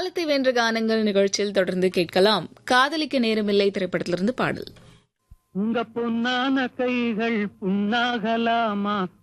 காலத்தை வென்ற கானங்கள் நிகழ்ச்சியில் தொடர்ந்து கேட்கலாம். காதலிக்க நேரமில்லை திரைப்படத்திலிருந்து பாடல். உங்க பொன்னான கைகள் புண்ணாகலாமா,